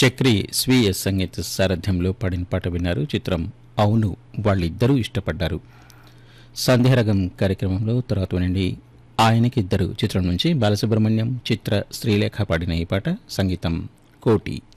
చక్రి స్వీయ సంగీత సారథ్యంలో పాడిన పాట విన్నారు. చిత్రం అవును వాళ్ళిద్దరూ ఇష్టపడ్డారు. సంధ్యారగం కార్యక్రమంలో తర్వాత వినండి ఆయనకిద్దరు చిత్రం నుంచి బాలసుబ్రహ్మణ్యం, చిత్ర, శ్రీలేఖ పాడిన ఈ పాట. సంగీతం కోటి.